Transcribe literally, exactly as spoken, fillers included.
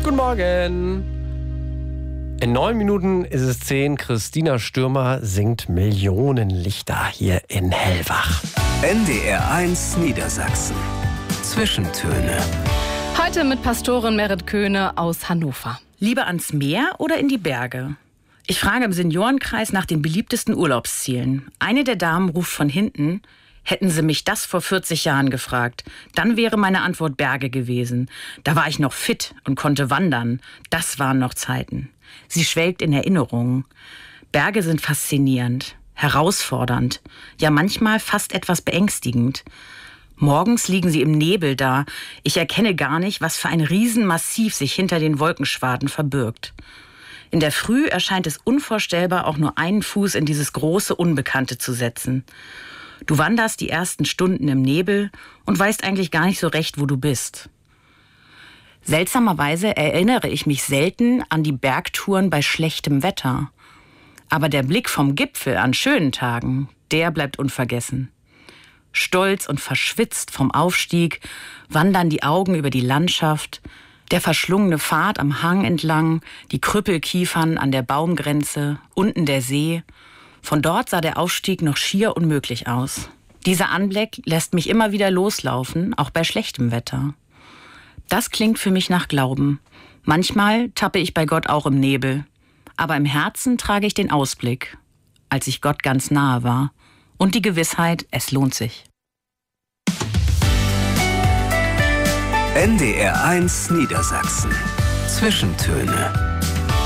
Guten Morgen. In neun Minuten ist es zehn. Christina Stürmer singt Millionenlichter hier in Hellwach. N D R eins Niedersachsen. Zwischentöne. Heute mit Pastorin Merit Köhne aus Hannover. Lieber ans Meer oder in die Berge? Ich frage im Seniorenkreis nach den beliebtesten Urlaubszielen. Eine der Damen ruft von hinten: Hätten Sie mich das vor vierzig Jahren gefragt, dann wäre meine Antwort Berge gewesen. Da war ich noch fit und konnte wandern. Das waren noch Zeiten. Sie schwelgt in Erinnerungen. Berge sind faszinierend, herausfordernd, ja manchmal fast etwas beängstigend. Morgens liegen sie im Nebel da. Ich erkenne gar nicht, was für ein Riesenmassiv sich hinter den Wolkenschwaden verbirgt. In der Früh erscheint es unvorstellbar, auch nur einen Fuß in dieses große Unbekannte zu setzen. Du wanderst die ersten Stunden im Nebel und weißt eigentlich gar nicht so recht, wo du bist. Seltsamerweise erinnere ich mich selten an die Bergtouren bei schlechtem Wetter. Aber der Blick vom Gipfel an schönen Tagen, der bleibt unvergessen. Stolz und verschwitzt vom Aufstieg wandern die Augen über die Landschaft, der verschlungene Pfad am Hang entlang, die Krüppelkiefern an der Baumgrenze, unten der See. Von dort sah der Aufstieg noch schier unmöglich aus. Dieser Anblick lässt mich immer wieder loslaufen, auch bei schlechtem Wetter. Das klingt für mich nach Glauben. Manchmal tappe ich bei Gott auch im Nebel. Aber im Herzen trage ich den Ausblick, als ich Gott ganz nahe war. Und die Gewissheit, es lohnt sich. N D R eins Niedersachsen. Zwischentöne.